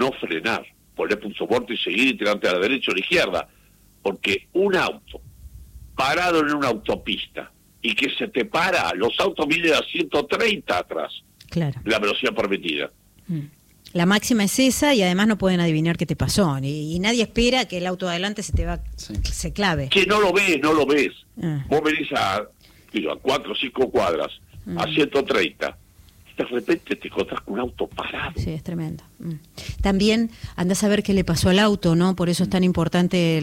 no frenar, poner punto muerto y seguir y tirarte a la derecha o a la izquierda, porque un auto parado en una autopista y que se te para, los autos vienen a 130 atrás, claro, la velocidad permitida. La máxima es esa y además no pueden adivinar qué te pasó, y nadie espera que el auto adelante se clave. Que no lo ves. Vos venís a 4 o 5 cuadras, a 130, y de repente te encontrás con un auto parado. Sí, es tremendo. También andás a ver qué le pasó al auto, ¿no? Por eso es tan importante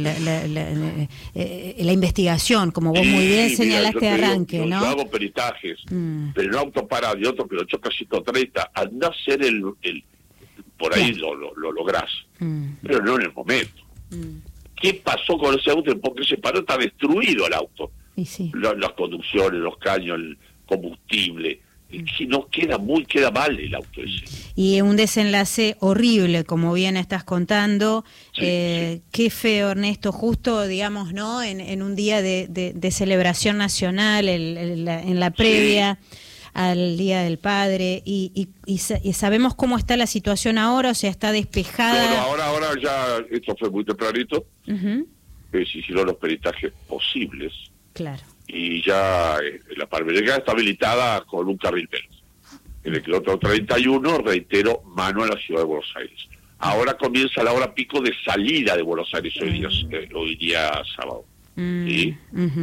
la investigación, como vos muy bien señalaste de arranque, ¿no? Yo hago peritajes, pero un auto parado y otro que lo choca a 130, andá a hacer por ahí lo lográs, pero no en el momento. ¿Qué pasó con ese auto? Porque se paró, está destruido el auto. Y sí. Las conducciones, los caños, el combustible. Si no queda mal el auto ese. Y un desenlace horrible, como bien estás contando. Sí. Qué feo, Ernesto, justo, digamos, ¿no? En un día de celebración nacional, en la previa al Día del Padre, y sabemos cómo está la situación ahora, o sea, está despejada. Bueno, ahora ya, esto fue muy tempranito, se hicieron los peritajes posibles. Claro. Y ya la Panamericana está habilitada con un carril menos. En el kilómetro 31, reitero, mano en la ciudad de Buenos Aires. Ahora comienza la hora pico de salida de Buenos Aires hoy día sábado. ¿Sí?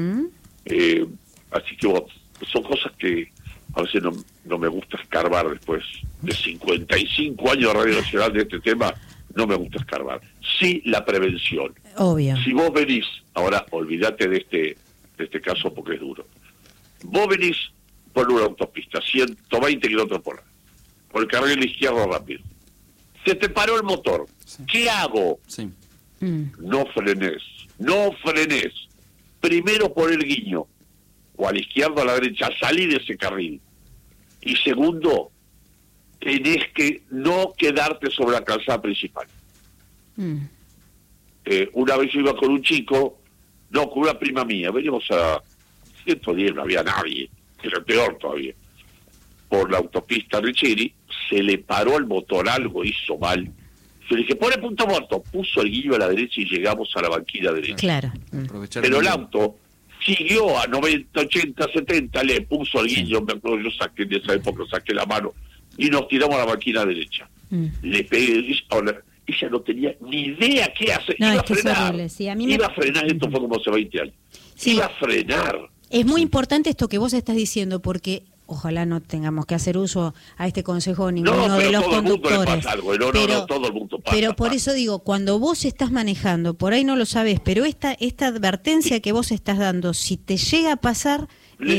Así que son cosas que a veces no me gusta escarbar después de 55 años de Radio Nacional de este tema. No me gusta escarbar. Sí, la prevención. Obvio. Si vos venís, ahora olvídate de este caso porque es duro. Vos venís por una autopista, 120 kilómetros por hora, por el carril izquierdo rápido. Se te paró el motor. Sí. ¿Qué hago? Sí. No frenes. Primero por el guiño, o a la izquierda o a la derecha, salí de ese carril. Y segundo, tenés que no quedarte sobre la calzada principal. Una vez yo iba con un chico, con una prima mía, veníamos a 110, no había nadie, era peor todavía. Por la autopista Richeri, se le paró el motor, algo hizo mal. Yo le dije, pone punto muerto, puso el guillo a la derecha y llegamos a la banquina derecha. Claro. Pero el auto siguió a 90, 80, 70, le puso el guillo, me acuerdo, yo saqué de esa época, saqué la mano, y nos tiramos a la banquina derecha. Le pegué, ella no tenía ni idea qué hacer. No, iba es que a frenar, es horrible, sí. iba a frenar, esto fue como hace 20 años. Sí. Iba a frenar. Es muy importante esto que vos estás diciendo, porque ojalá no tengamos que hacer uso a este consejo ninguno de los conductores. Todo el mundo le pasa algo, no, todo el mundo pasa. Pero por eso digo, cuando vos estás manejando, por ahí no lo sabés, pero esta advertencia que vos estás dando, si te llega a pasar,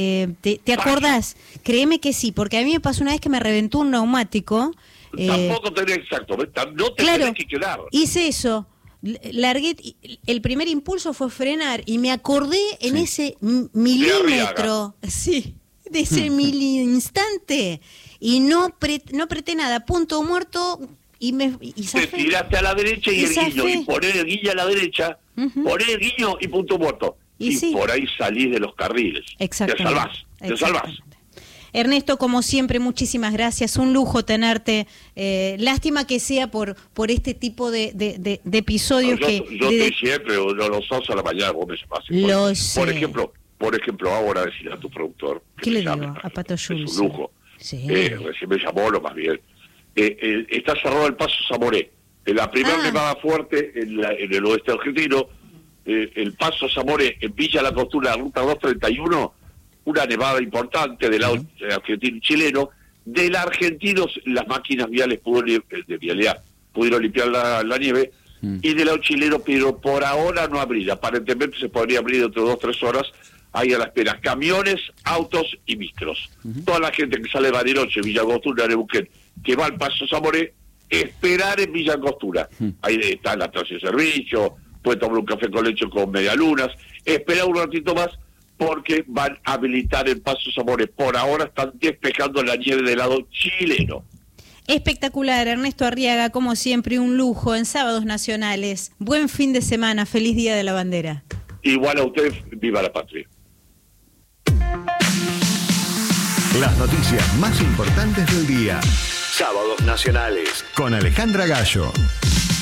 ¿te acordás? Créeme que sí, porque a mí me pasó una vez que me reventó un neumático. Tampoco tenés exacto, no te tenés que quedar. Hice eso. Largué, el primer impulso fue frenar y me acordé en ese milímetro, de ese instante, y no apreté nada, punto muerto, y te tiraste a la derecha y el guiño, y poner el guiño a la derecha, poner el guiño y punto muerto, y por ahí salís de los carriles, te salvás. Ernesto, como siempre, muchísimas gracias, un lujo tenerte, lástima que sea por este tipo de episodios. Yo estoy siempre, los sábados a la mañana vos me llamás. Por ejemplo, ahora decirle a tu productor ¿qué le digo? A Pato Schulz. Es un lujo. Sí. Recién me llamó, lo más bien. Está cerrado el Paso Zamoré. En la primera nevada fuerte en el oeste argentino, el Paso Zamoré en Villa La Costura, la ruta 231, una nevada importante del lado argentino y chileno. Del argentino, las máquinas viales de vialidad pudieron limpiar la nieve, y del lado chileno, pero por ahora no abrir. Aparentemente se podría abrir dentro de 2-3 horas. Ahí a la espera, camiones, autos y micros. Toda la gente que sale de Bariloche, Villa Angostura, Neuquén, que va al Paso Zamoré, esperar en Villa Angostura. Ahí está la estación de servicio, puede tomar un café con leche con medialunas, esperar un ratito más, porque van a habilitar el Paso Zamoré. Por ahora están despejando la nieve del lado chileno. Espectacular, Ernesto Arriaga, como siempre, un lujo en Sábados Nacionales. Buen fin de semana, feliz Día de la Bandera. Igual a ustedes, viva la patria. Las noticias más importantes del día. Sábados Nacionales. Con Alejandra Gallo.